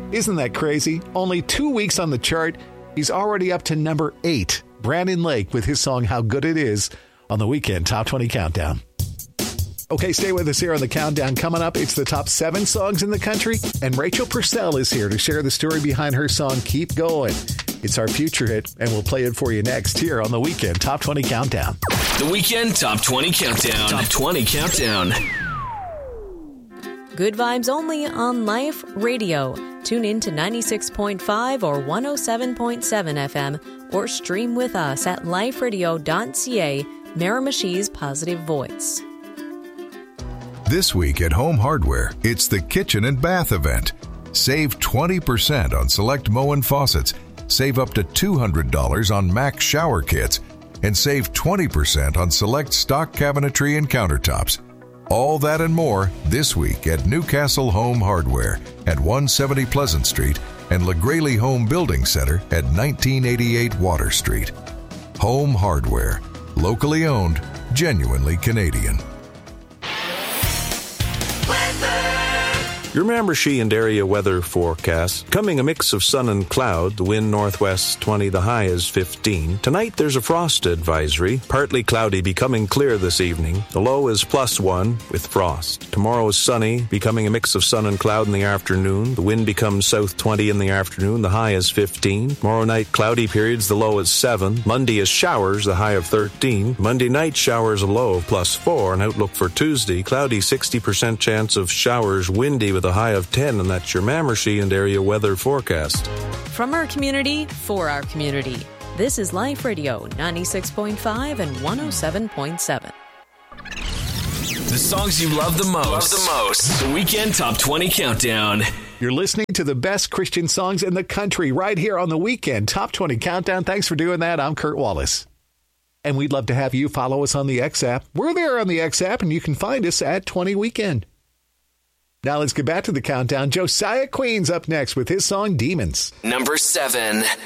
Isn't that crazy? Only 2 weeks on the chart, he's already up to number 8. Brandon Lake with his song How Good It Is on the Weekend Top 20 Countdown. Okay, stay with us here on the countdown. Coming up, it's the top 7 songs in the country, and Rachel Purcell is here to share the story behind her song Keep Going. It's our future hit, and we'll play it for you next here on the Weekend Top 20 Countdown. The Weekend Top 20 Countdown. Top 20 Countdown. Good vibes only on Life Radio. Tune in to 96.5 or 107.7 FM or stream with us at liferadio.ca, Miramichi's positive voice. This week at Home Hardware, it's the Kitchen and Bath event. Save 20% on select Moen faucets, save up to $200 on Mac shower kits, and save 20% on select stock cabinetry and countertops. All that and more this week at Newcastle Home Hardware at 170 Pleasant Street and LaGraley Home Building Center at 1988 Water Street. Home Hardware, locally owned, genuinely Canadian. Your Miramichi and area weather forecast. Coming a mix of sun and cloud. The wind northwest 20, the high is 15. Tonight there's a frost advisory. Partly cloudy, becoming clear this evening. The low is +1 with frost. Tomorrow is sunny, becoming a mix of sun and cloud in the afternoon. The wind becomes south 20 in the afternoon. The high is 15. Tomorrow night, cloudy periods. The low is 7. Monday is showers, the high of 13. Monday night, showers, a low of +4. An outlook for Tuesday, cloudy, 60% chance of showers, windy with a high of 10, and that's your Miramichi and area weather forecast. From our community, for our community. This is Life Radio 96.5 and 107.7. The songs you love the most. The Weekend Top 20 Countdown. You're listening to the best Christian songs in the country right here on the Weekend Top 20 Countdown. Thanks for doing that. I'm Kurt Wallace. And we'd love to have you follow us on the X app. We're there on the X app, and you can find us at 20 Weekend. Now let's get back to the countdown. Josiah Queen's up next with his song Demons. Number 7.